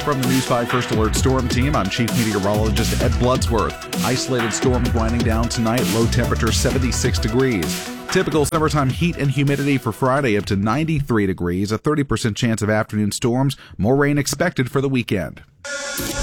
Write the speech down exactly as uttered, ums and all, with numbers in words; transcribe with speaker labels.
Speaker 1: From the News five First Alert Storm Team, I'm Chief Meteorologist Ed Bloodsworth. Isolated storms winding down tonight, low temperature seventy-six degrees. Typical summertime heat and humidity for Friday up to ninety-three degrees, a thirty percent chance of afternoon storms, more rain expected for the weekend.